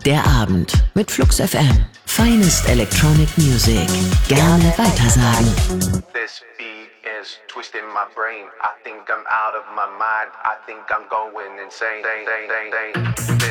Der Abend mit Flux FM. Finest Electronic Music. Gerne weitersagen. This beat is twisting my brain. I think I'm out of my mind. I think I'm going insane.